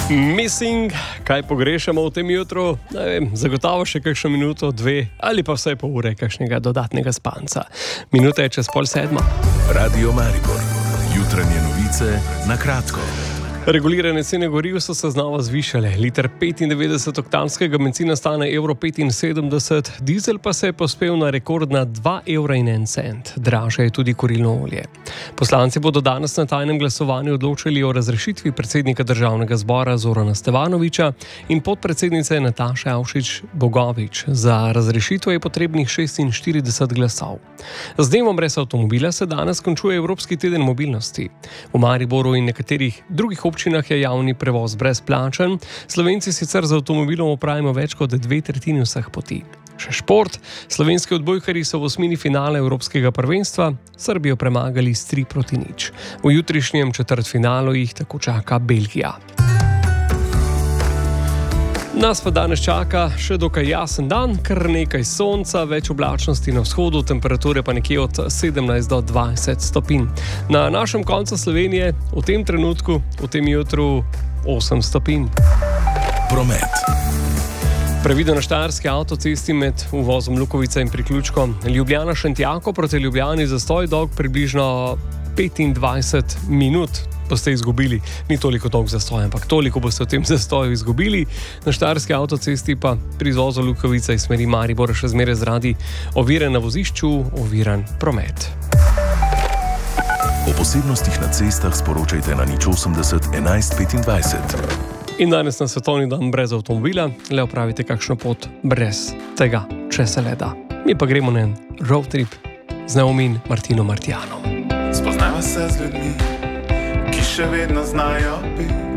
Missing, kaj pogrešamo v tem jutru? Ne vem, zagotovo še kakšno minuto, dve ali pa vsaj pol ure kakšnega dodatnega spanca. Minuta je čez 6:30. Radio Maribor. Jutranje novice na kratko. Regulirane cene goriv so se znova zvišale. Liter 95-oktanskega bencina stane €1,75, dizel pa se je povzpel na rekordna €2,01. Dražje je tudi kurilno olje. Poslanci bodo danes na tajnem glasovanju odločili o razrešitvi predsednika državnega zbora Zorana Stevanovića in podpredsednice Nataše Avšič Bogovič. Za razrešitev je potrebnih 46 glasov. Z dnevom brez avtomobila se danes končuje Evropski teden mobilnosti. V Mariboru in nekaterih drugih občinah je javni prevoz brezplačen. Slovenci sicer z avtomobilom opravimo več kot 2/3 vseh poti. Še šport. Slovenski odbojkarji so v osmini finale Evropskega prvenstva Srbijo premagali s 3-0. V jutrišnjem četrtfinalu jih tako čaka Belgija. Nas pa danes čaka še dokaj jasen dan, kar nekaj sonca, več oblačnosti na vzhodu, temperature pa nekje od 17 do 20 stopinj. Na našem koncu Slovenije v tem trenutku, v tem jutru 8 stopinj. Promet. Previdno na štajerski avtocesti med uvozom Lukovica in priključkom Ljubljana-Šentjako proti Ljubljani zastoj dolg približno 25 minut. Boste izgubili, ni toliko dolg zastoj, ampak toliko boste v tem zastoju izgubili. Na štajerski avtocesti pa pri izvozu Lukovica iz smeri Maribora še zmeraj zaradi ovire na vozišču, oviran promet. O posebnostih na cestah sporočajte na 080 11 25. In danes na svetovni dan brez avtomobila, le opravite kakšno pot brez tega, če se le da. Mi pa gremo na en road trip z Naomi in Martino Martijanom. Spoznajva se z ljudmi, ki še vedno znajo biti